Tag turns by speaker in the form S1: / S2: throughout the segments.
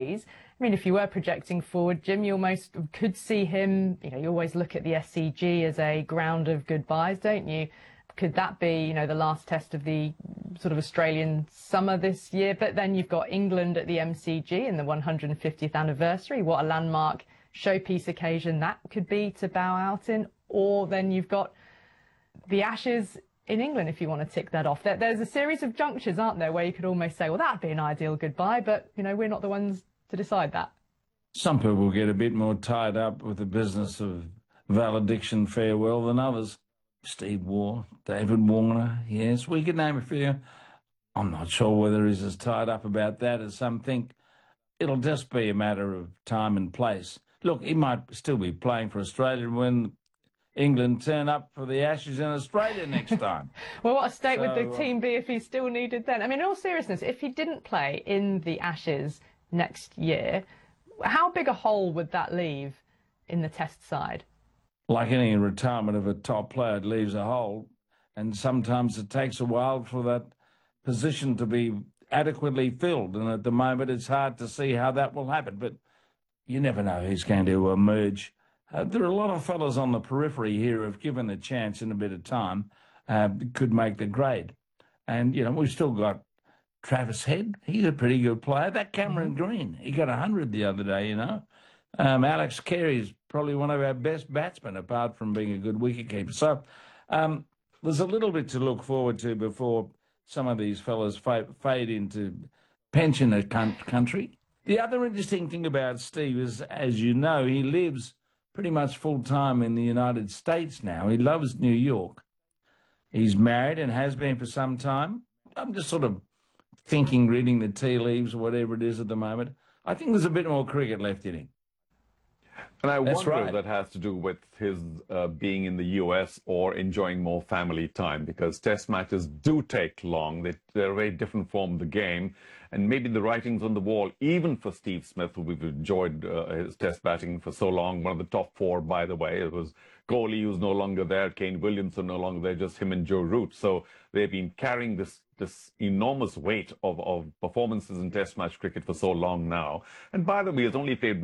S1: series. I mean, if you were projecting forward, Jim, you almost could see him, you always look at the SCG as a ground of goodbyes, don't you? Could that be, the last test of the sort of Australian summer this year? But then you've got England at the MCG in the 150th anniversary. What a landmark showpiece occasion that could be to bow out in. Or then you've got the Ashes in England, if you want to tick that off. There's a series of junctures, aren't there, where you could almost say, well, that'd be an ideal goodbye, but, we're not the ones to decide that.
S2: Some people get a bit more tied up with the business of valediction farewell than others. Steve Waugh, David Warner, yes, we could name a few. I'm not sure whether he's as tied up about that as some think. It'll just be a matter of time and place. Look, he might still be playing for Australia when England turn up for the Ashes in Australia next time.
S1: Well, what a state would the team be if he's still needed then? I mean, in all seriousness, if he didn't play in the Ashes next year, how big a hole would that leave in the Test side?
S2: Like any retirement of a top player, it leaves a hole, and sometimes it takes a while for that position to be adequately filled, and at the moment it's hard to see how that will happen, but you never know who's going to emerge. There are a lot of fellas on the periphery here who, if given a chance in a bit of time, could make the grade. And, we've still got Travis Head. He's a pretty good player. That Cameron Green, he got 100 the other day, Alex Carey's probably one of our best batsmen, apart from being a good wicketkeeper. So there's a little bit to look forward to before some of these fellas fade into pensioner country. The other interesting thing about Steve is, as you know, he lives pretty much full-time in the United States now. He loves New York. He's married and has been for some time. I'm just sort of thinking, reading the tea leaves or whatever it is at the moment. I think there's a bit more cricket left in him.
S3: And I wonder if that has to do with his being in the US or enjoying more family time, because Test matches do take long. They're a very different form of the game. And maybe the writing's on the wall, even for Steve Smith, who we've enjoyed his Test batting for so long. One of the top four, by the way. It was Kohli, who's no longer there, Kane Williamson no longer there, just him and Joe Root. So they've been carrying this enormous weight of performances in Test match cricket for so long now. And by the way, he's only played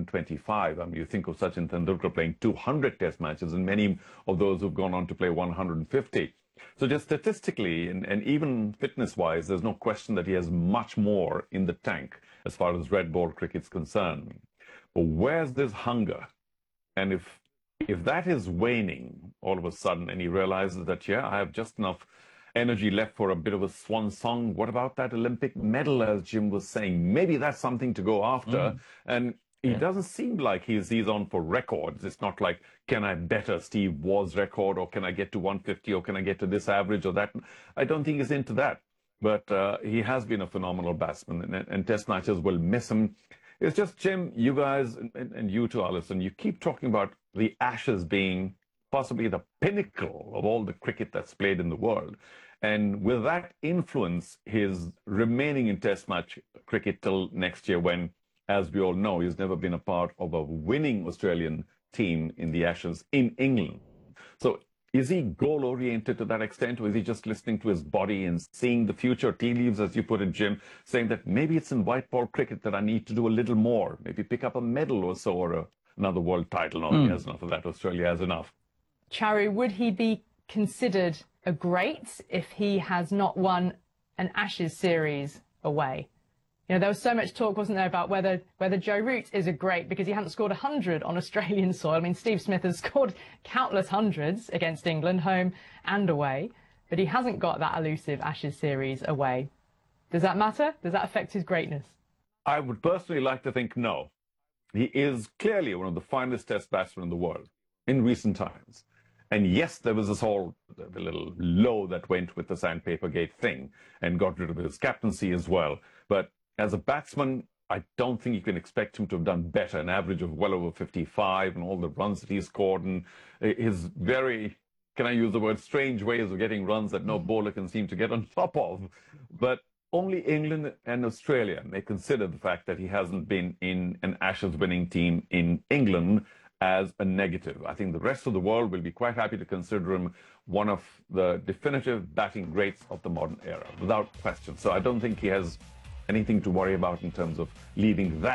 S3: 125. I mean, you think of Sachin Tendulkar playing 200 Test matches, and many of those who've gone on to play 150. So just statistically and even fitness-wise, there's no question that he has much more in the tank as far as red ball cricket's concerned. But where's this hunger? And if that is waning all of a sudden, and he realizes that, I have just enough energy left for a bit of a swan song, what about that Olympic medal, as Jim was saying? Maybe that's something to go after. And it doesn't seem like he's on for records. It's not like, can I better Steve Waugh's record, or can I get to 150, or can I get to this average or that? I don't think he's into that. But he has been a phenomenal batsman, and Test matches will miss him. It's just, Jim, you guys, and you too, Alison, you keep talking about the Ashes being possibly the pinnacle of all the cricket that's played in the world. And will that influence his remaining in Test match cricket till next year, when, as we all know, he's never been a part of a winning Australian team in the Ashes in England? So is he goal-oriented to that extent, or is he just listening to his body and seeing the future tea leaves, as you put it, Jim, saying that maybe it's in white ball cricket that I need to do a little more, maybe pick up a medal or so, or another world title? No, he has enough of that. Australia has enough.
S1: Charu, would he be considered a great if he has not won an Ashes series away? There was so much talk, wasn't there, about whether Joe Root is a great because he hadn't scored 100 on Australian soil. I mean, Steve Smith has scored countless hundreds against England, home and away, but he hasn't got that elusive Ashes series away. Does that matter? Does that affect his greatness?
S3: I would personally like to think no. He is clearly one of the finest Test batsmen in the world in recent times. And yes, there was this whole the little low that went with the Sandpaper Gate thing and got rid of his captaincy as well. But as a batsman, I don't think you can expect him to have done better. An average of well over 55 and all the runs that he scored, and his very, can I use the word, strange ways of getting runs that no bowler can seem to get on top of. But only England and Australia may consider the fact that he hasn't been in an Ashes winning team in England as a negative. I think the rest of the world will be quite happy to consider him one of the definitive batting greats of the modern era, without question. So I don't think he has anything to worry about in terms of leaving that